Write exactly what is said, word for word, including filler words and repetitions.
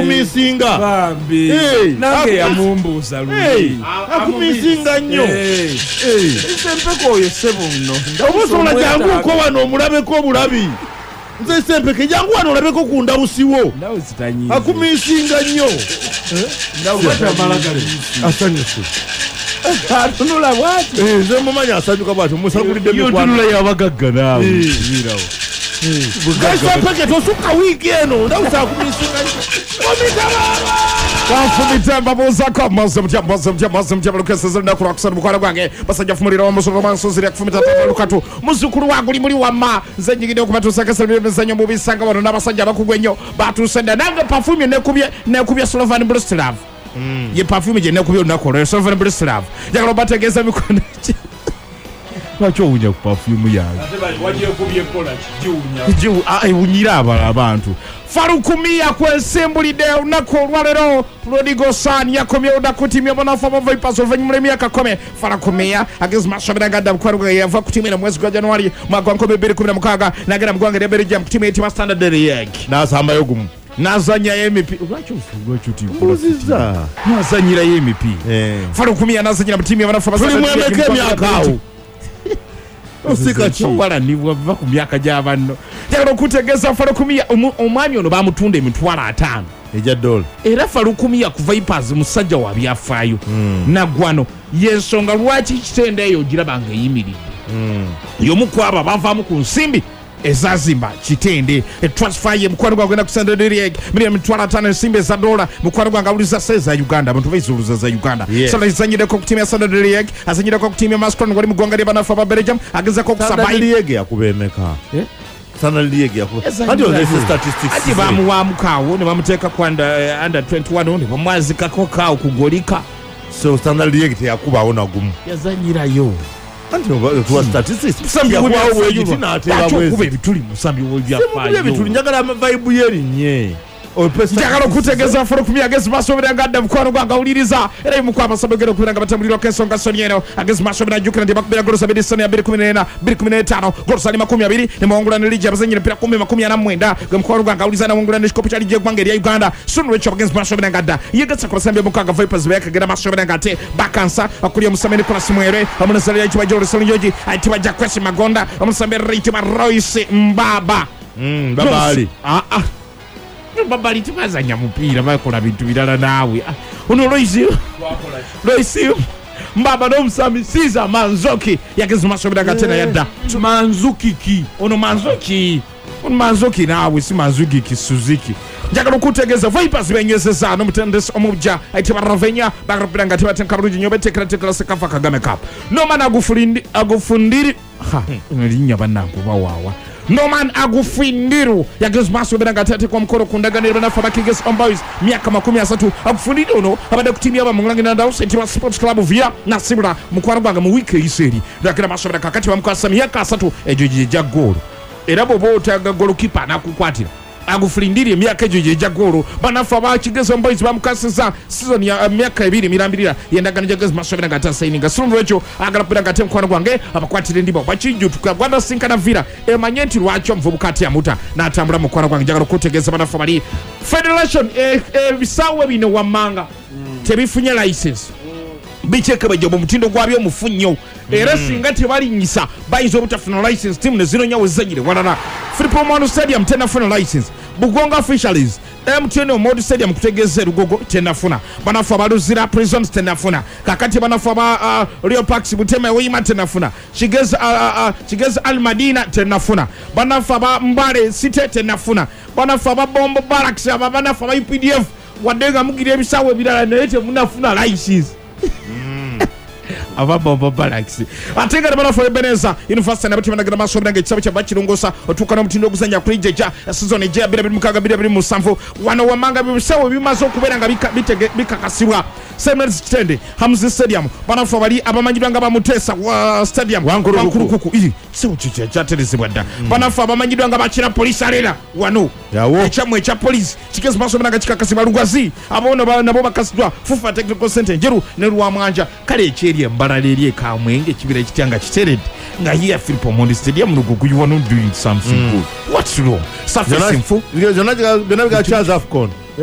akumisinga bambi nange yamumbuuza luli akumisinga nnyo sempeke oyo sebo nno obusobola janguko wano omulabeko obulabi nze sempeke jangu wano olabeko ku ndawusiwo akumisinga nnyo asanyuse atunula bwati nze mumanya asanyuka bwati musagulidde mikwano yabagagga naawe birawo sempeke tosukka wiiki eno ndawusa akumisinga kanfumita mbabuuzako maze mutya maze mutya maze mutya balukeseza lunaku lwakusatu mukwano gwange basajja fumulira wamusolo lwansozirya kufumita lukatu muzukulu waguli muli wamma nze nyigidde okubatuusa kesera emizannyo mubisanga bano n'abasajja abakugwa ennyo batuuse dda nange pafumi nekubye nekubye Slovan Bratislava ye pafumi gye nekubye olunaku olwo Slovan Bratislava njagala obategeeza mikono gye lwaki owunya ku pafumu yange ewunyira abantu Farukumia kwensembulidde olunaku olwaleero Prodigal Son yakomye olunaku tiimu y'Obunafu aba Vipers oluvannyuma lw'emyaka kumi. Farukumia ageze mashabira gadda mukwano gwe yava ku tiimu eno mwezi gwa January mwaka wa nkumi bbiri kumi na mukaaga n'agenda mu ggwanga lya Belgium ku tiimu eyitibwa Standard Liège n'asambayo gumu n'azanyayo emipiira lwaki n'azanyirayo emipiira Farukumia n'azanyira mu tiimu y'Obunafu aba tulimu emeka emyaka awo osika kiwala nibwa va ku myaka gy'abanno njagala okutegeeza Farukumia omwami ono bamutunda emitwalo ataano ejja dola era Farukumia ku Vipers musajja wa byafaayo naggwano yensonga lwaki kitende eyo ogiraba nga eyimiridde y'omu ku abo bavaamu ku nsimbi ezazimba kitende etransfer ye mukwano gwa gwenda ku Standard Liège milioni mitwalo ataano ensimbi eza dola mukwano gwa ngawuliza seza Uganda abantu bayizuluza za Uganda sala izanyireko ku tiimu ya Standard Liège azanyireko ku tiimu ya Mascron wali mu ggwanga ly'Obunafu aba Belgium agezeko okusaba Standard Liège yakuba emeka Standard Liège yakuba ati onese statistics ati bamuwamukaawo ne bamuteeka ku under under twenty-one ne bamwazikako kaawo kugolika so Standard Liège teyakubawo nagumu yazanyirayo tuwa statistics musambi w'ebyafaayo ebituli musambi w'ebyafaayo ebituli njagala vibe yerinye njagala okutegeeza Farukumia agezi maasobera ngadda mukwano gwange awuliriza era bimukwama sabogera okubira nga batambulira okensonga soni eno agezi maasobera ajjukira nti bakubira golosa abiri soni ya bbiri kumi n'ena bbiri kumi n'etaano golosa ali makumi abiri ne mawangulana liigi abazanyira mpira kumi makumi ana mu mwenda gwe mukwano gwange awuliriza nawangulana ekikopo kya liigi eggwanga erya Uganda soni lwekyo bagezi maasobera ngadda yegetsa ku basambi mukaaga Vipers beyakagera maasobera nga ate bakansa akuli omusambi Nicolas Mwere omunazaali yayitibwa Joel Solonjoji ayitibwa Jacques Magonda omusambi yayitibwa Royce Mbaba Mbaba ali babali tibazanya mupiira bakola bintu birala naawe ono Royce Royce Mbaba n'omusambi Siza Manzoki yageze masobera gatena yadda Manzuki ki ono Manzoki ono Manzoki naawe si Manzuki ki Suzuki njagala okutegeeza Vipers benywezeza n'omutendesi omujja ayitibwa Ravenya bakarapira nga tebatenka bulungi nnyo beteekerateekera Sekafa Kagame Cup Norman agufulindi agufundiri ha linnya bannange bawaawa Norman Agufindiru yageze maasobera nga ateekwa omukolo ku ndagaano y'Obunafu aba Kigezi Homeboyz myaka makumi asatu Agufindiri ono abadde ku tiimu y'aba Mulangi Nandawusi etibwa Sports Club Villa nasibula mukwano gwange mu wiiki eyise eri ndagera maasobera kakati bamukwasa myaka asatu egyo gye gya ggoolo era bw'oba otaaga golokipa n'akukwatira Agufindiri emyaka egyo gye gya ggoolo Banafu aba Kigezi Homeboyz bamukasiza season ya myaka ebiri mirambirira y'endagaano gyagezi maasobera nga atasayininga sirundu ekyo agala kupira nga ate mukwano gwange abakwatira endiba bakijjutuka gwanda sinkana Villa emanye nti lwaki omuvubuka ati amuta n'atambula mukwano gwange njagala okutegeeza Banafu bali Federation ebisaawe bino wammanga tebifunye license bikyekebejja mu mutindo gwabyo mufu nnyo era singa tebalinyisa bayinza obutafuna license tiimu ne zino nnyo wezanyire walala Philip Mondo Stadium tenafuna license Bugonga Fisheries M T N Omondi Stadium kutegeeza Lugogo tenafuna Banafu abaluzira Prisons tenafuna kakati Banafu aba uh, Real Parks Butema Wima tenafuna Kigezi uh, uh, Kigezi Al Madina tenafuna Banafu aba Mbale City tenafuna Banafu aba Bombo Barracks aba Banafu aba U P D F wadenga mugira ebisaawe ebirala naye temunafuna license ababa Barracks atenga ne Banafu Ebeneza University na batima nagana maso brange kisabo kya bakirungosa otuka na mutindo oguzanya kuri jeja season eje abira biri mukaga bira biri musanvu wano wamanga bibisawo bimazo kubera nga bitege bikakasibwa Semels Kitende Hamzi Stadium Banafu bali abamanyirwa nga bamutesa wa stadium wankurukuku ii sewo chicha chatelezebwa dda Banafu abamanyirwa nga bakira police arena wano yawo echamwe cha police kigezi maso brange kikakasibwa Lugazi abono nabo bakasidwa Fufa Technical Center njeru ne Rwamwanja kale ekyeri embalalerie Kamwenge kibira ekitanga kiteredde nga here Philip Mondi Stadium Lugogo you want doing something mm. good what's wrong surface info zona zona gachaza Afcon